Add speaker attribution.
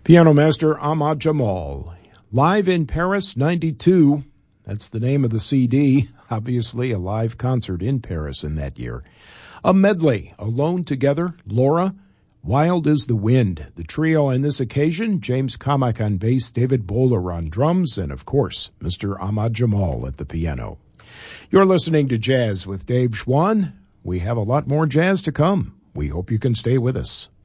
Speaker 1: Piano master Ahmad Jamal. Live in Paris, 92. That's the name of the CD. Obviously, a live concert in Paris in that year. A medley, Alone Together, Laura, Wild is the Wind. The trio on this occasion, James Kamak on bass, David Bowler on drums, and of course, Mr. Ahmad Jamal at the piano. You're listening to Jazz with Dave Schwann. We have a lot more jazz to come. We hope you can stay with us.